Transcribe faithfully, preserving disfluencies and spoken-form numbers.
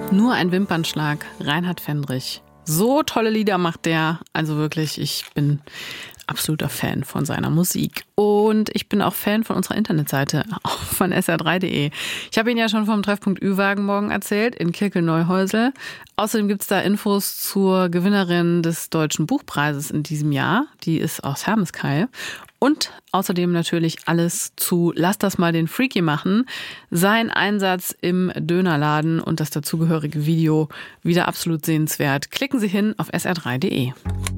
Nur ein Wimpernschlag, Reinhard Fendrich. So tolle Lieder macht der. Also wirklich, ich bin absoluter Fan von seiner Musik. Und ich bin auch Fan von unserer Internetseite, auch von S R drei punkt de. Ich habe Ihnen ja schon vom Treffpunkt Ü-Wagen morgen erzählt, in Kirkel-Neuhäusel. Außerdem gibt es da Infos zur Gewinnerin des Deutschen Buchpreises in diesem Jahr. Die ist aus Hermeskeil. Und außerdem natürlich alles zu Lass das mal den Freaky machen. Sein Einsatz im Dönerladen und das dazugehörige Video wieder absolut sehenswert. Klicken Sie hin auf S R drei punkt de.